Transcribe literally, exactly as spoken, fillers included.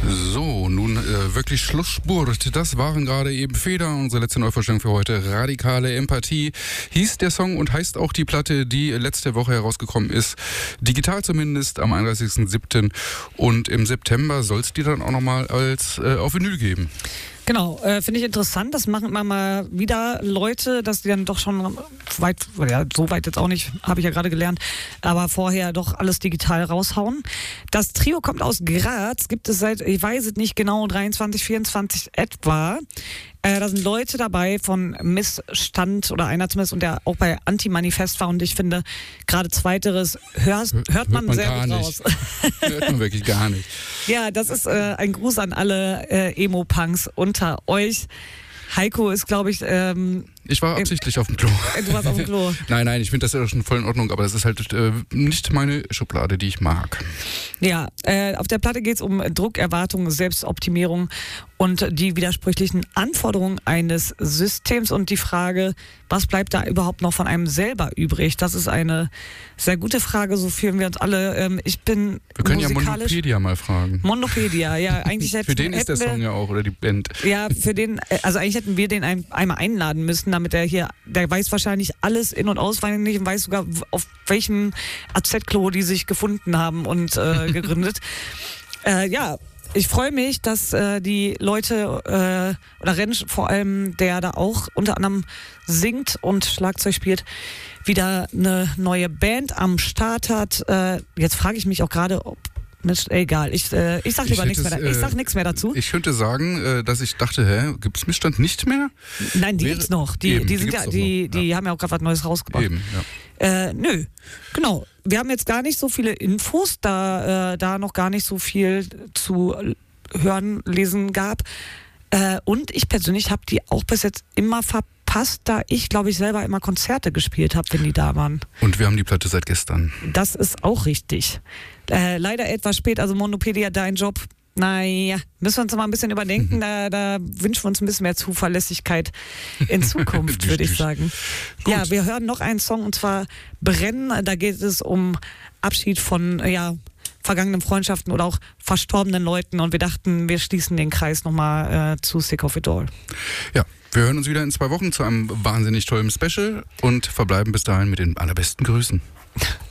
So, nun äh, wirklich Schlussspurt. Das waren gerade eben Feder, unsere letzte Neuvorstellung für heute. Radikale Empathie hieß der Song und heißt auch die Platte, die letzte Woche herausgekommen ist. Digital zumindest am einunddreißigsten siebten Und im September soll es die dann auch nochmal als äh, auf Vinyl geben. Genau, äh, finde ich interessant. Das machen immer mal wieder Leute, dass die dann doch schon weit, ja, so weit jetzt auch nicht, habe ich ja gerade gelernt, aber vorher doch alles digital raushauen. Das Trio kommt aus Graz, gibt es seit, ich weiß es nicht genau, dreiundzwanzig, vierundzwanzig etwa. Äh, da sind Leute dabei von Missstand oder einer zumindest und der auch bei Anti-Manifest war und ich finde, gerade zweiteres hört, hört man, hört man sehr gut raus. Hört man wirklich gar nicht. Ja, das ist äh, ein Gruß an alle äh, Emo-Punks unter euch. Heiko ist, glaube ich... Ähm, ich war absichtlich äh, auf dem Klo. Du warst auf dem Klo. Nein, nein, ich finde das ja schon voll in Ordnung, aber das ist halt äh, nicht meine Schublade, die ich mag. Ja, äh, auf der Platte geht es um Druck, Erwartungen, Selbstoptimierung und die widersprüchlichen Anforderungen eines Systems und die Frage, was bleibt da überhaupt noch von einem selber übrig? Das ist eine sehr gute Frage, so fühlen wir uns alle. Ähm, ich bin Wir können ja musikalisch Mondopedia mal fragen. Mondopedia, ja. Eigentlich hätten, für den ist der Song ja auch, oder die Band. Ja, für den, also eigentlich hätten wir den ein, einmal einladen müssen, damit er hier, der weiß wahrscheinlich alles in- und auswendig und weiß sogar, auf welchem A Z-Klo die sich gefunden haben und äh, gegründet. äh, ja, ich freue mich, dass äh, die Leute, äh, oder Rentsch vor allem, der da auch unter anderem singt und Schlagzeug spielt, wieder eine neue Band am Start hat. Äh, jetzt frage ich mich auch gerade, ob Mist, egal, ich, äh, ich sag lieber nichts mehr, äh, ich sag nichts mehr dazu. Ich könnte sagen, äh, dass ich dachte, hä, gibt's Missstand nicht mehr? Nein, die Wäre, gibt's noch. Die, eben, die, sind die, ja, die, die ja. haben ja auch gerade was Neues rausgebracht. Eben, ja. Äh, nö, genau. Wir haben jetzt gar nicht so viele Infos, da äh, da noch gar nicht so viel zu hören, lesen gab. Äh, und ich persönlich habe die auch bis jetzt immer verpasst, da ich, glaube ich, selber immer Konzerte gespielt habe, wenn die da waren. Und wir haben die Platte seit gestern. Das ist auch richtig. Äh, leider etwas spät, also Mondopedia, dein Job. Naja, müssen wir uns noch mal ein bisschen überdenken. Da, da wünschen wir uns ein bisschen mehr Zuverlässigkeit in Zukunft, würde ich sagen. Gut. Ja, wir hören noch einen Song und zwar Brennen. Da geht es um Abschied von ja, vergangenen Freundschaften oder auch verstorbenen Leuten. Und wir dachten, wir schließen den Kreis nochmal äh, zu Sick of It All. Ja, wir hören uns wieder in zwei Wochen zu einem wahnsinnig tollen Special und verbleiben bis dahin mit den allerbesten Grüßen.